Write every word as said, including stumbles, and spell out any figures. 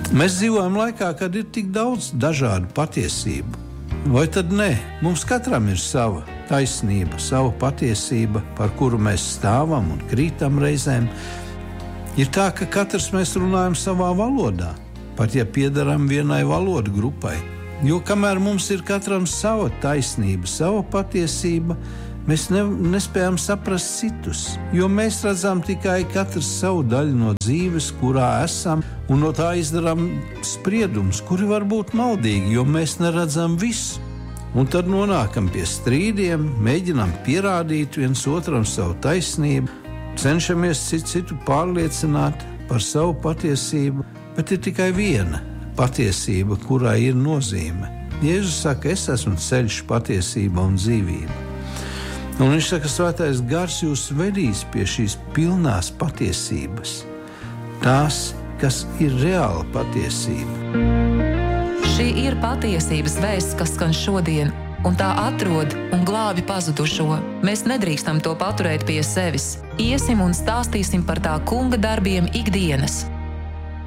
Mēs dzīvojam laikā, kad ir tik daudz dažādu patiesību. Vai tad nē? Mums katram ir sava taisnība, sava patiesība, par kuru mēs stāvam un krītam reizēm. Ir tā, ka katrs mēs runājam savā valodā, pat ja piedaram vienai valodu grupai. Jo kamēr mums ir katram sava taisnība, sava patiesība, mēs ne, nespējam saprast citus, jo mēs redzam tikai katrs savu daļu no dzīves, kurā esam, un no tā izdarām spriedumus, kuri var būt maldīgi, jo mēs neredzam visu. Un tad nonākam pie strīdiem, mēģinām pierādīt viens otram savu taisnību, cenšamies citu, citu pārliecināt par savu patiesību, bet ir tikai viena patiesība, kurai ir nozīme. Jēzus saka, es esmu ceļš, patiesība un dzīvība. Un viņš saka, svētais gars jūs vedīs pie šīs pilnās patiesības, tās, kas ir reāla patiesība. Šī ir patiesības vēsts, kas skan šodien, un tā atrod un glābi pazudušo. Mēs nedrīkstam to paturēt pie sevis. Iesim un stāstīsim par tā kunga darbiem ikdienas.